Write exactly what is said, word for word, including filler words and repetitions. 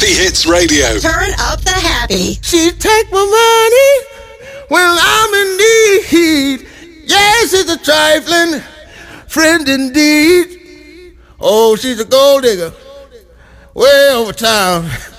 Happy Hits Radio. Turn up the happy. She take my money when I'm in need. Yes, it's a trifling friend indeed. Oh, she's a gold digger way over town.